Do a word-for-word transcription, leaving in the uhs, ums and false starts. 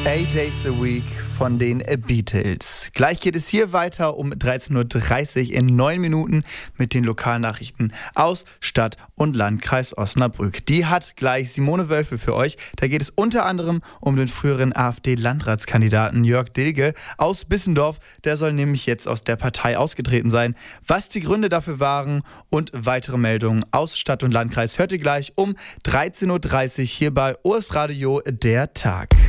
Eight Days a Week von den Beatles. Gleich geht es hier weiter um dreizehn Uhr dreißig in neun Minuten mit den Lokalnachrichten aus Stadt und Landkreis Osnabrück. Die hat gleich Simone Wölfe für euch. Da geht es unter anderem um den früheren AfD-Landratskandidaten Jörg Dilge aus Bissendorf. Der soll nämlich jetzt aus der Partei ausgetreten sein. Was die Gründe dafür waren und weitere Meldungen aus Stadt und Landkreis hört ihr gleich um dreizehn Uhr dreißig hier bei O S Radio der Tag.